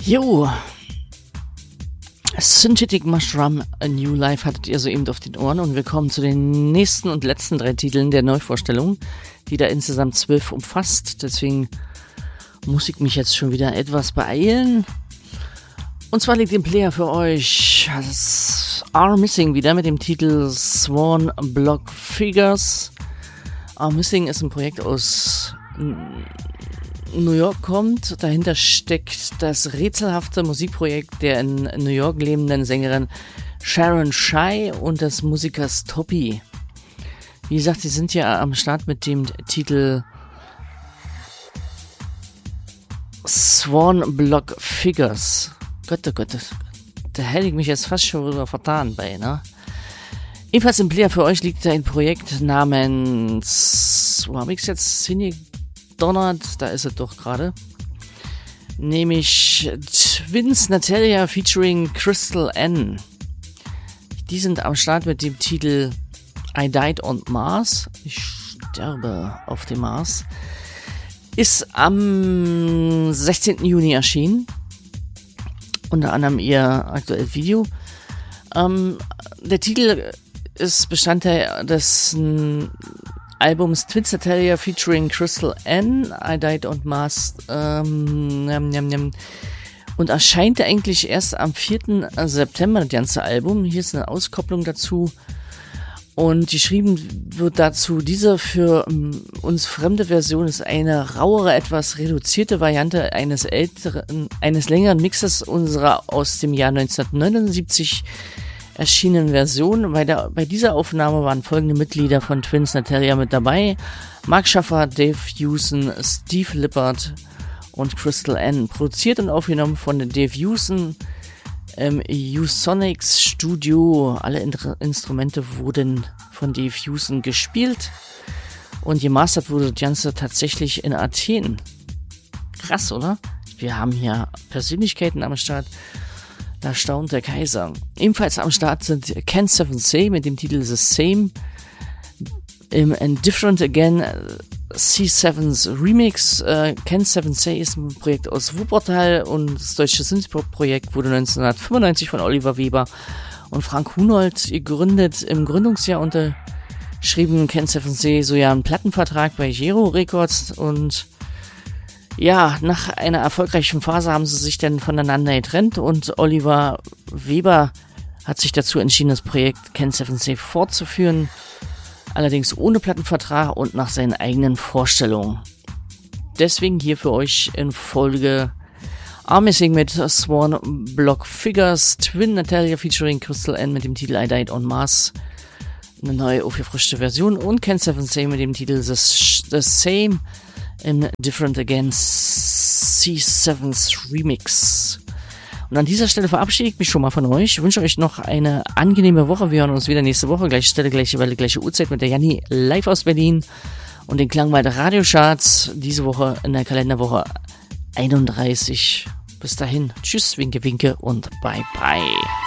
Jo, Synthetic Mushroom, A New Life hattet ihr soeben auf den Ohren und wir kommen zu den nächsten und letzten 3 Titeln der Neuvorstellung, die da insgesamt 12 umfasst. Deswegen muss ich mich jetzt schon wieder etwas beeilen. Und zwar liegt im Player für euch Are Missing wieder mit dem Titel Swan Block Figures. Are Missing ist ein Projekt aus New York kommt. Dahinter steckt das rätselhafte Musikprojekt der in New York lebenden Sängerin Sharon Shai und des Musikers Toppy. Wie gesagt, sie sind ja am Start mit dem Titel Swan Block Figures. Gott, oh Gott, da hätte ich mich jetzt fast schon wieder vertan bei, ne? Ebenfalls im Player für euch liegt ein Projekt namens, wo habe ich es jetzt hingedonnert? Da ist es doch gerade. Nämlich Twins Natalia featuring Crystal N. Die sind am Start mit dem Titel I Died on Mars. Ich sterbe auf dem Mars. Ist am 16. Juni erschienen. Unter anderem ihr aktuelles Video. Der Titel ist Bestandteil des Albums Twins Natalia featuring Crystal N, I Died on Mars, und erscheint eigentlich erst am 4. September, das ganze Album. Hier ist eine Auskopplung dazu. Und geschrieben wird dazu, diese für uns fremde Version ist eine rauere, etwas reduzierte Variante eines längeren Mixes unserer aus dem Jahr 1979 erschienenen Version. Bei dieser Aufnahme waren folgende Mitglieder von Twins Natalia mit dabei: Mark Schaffer, Dave Hewson, Steve Lippert und Crystal N. Produziert und aufgenommen von Dave Hewson im Usonics Studio. Alle Instrumente wurden von Dave Hewson gespielt und gemastert wurde das Ganze tatsächlich in Athen. Krass, oder? Wir haben hier Persönlichkeiten am Start. Da staunt der Kaiser. Ebenfalls am Start sind Ken 7C mit dem Titel The Same. Im Different Again C7's Remix. Ken 7C ist ein Projekt aus Wuppertal und das deutsche Synthpop-Projekt wurde 1995 von Oliver Weber und Frank Hunold gegründet. Im Gründungsjahr unterschrieben Ken 7C so ja einen Plattenvertrag bei Gero Records und ja, nach einer erfolgreichen Phase haben sie sich dann voneinander getrennt und Oliver Weber hat sich dazu entschieden, das Projekt Ken 7C fortzuführen. Allerdings ohne Plattenvertrag und nach seinen eigenen Vorstellungen. Deswegen hier für euch in Folge Are Missing mit Swan Block Figures, Twin Natalia featuring Crystal N mit dem Titel I Died on Mars, eine neue aufgefrischte Version, und Ken 7C mit dem Titel The Same in Different Again C7's Remix. Und an dieser Stelle verabschiede ich mich schon mal von euch. Ich wünsche euch noch eine angenehme Woche. Wir hören uns wieder nächste Woche. Gleiche Stelle, gleiche Welle, gleiche Uhrzeit mit der Janni live aus Berlin. Und den Klang bei der Radiocharts diese Woche in der Kalenderwoche 31. Bis dahin. Tschüss, winke, winke und bye, bye.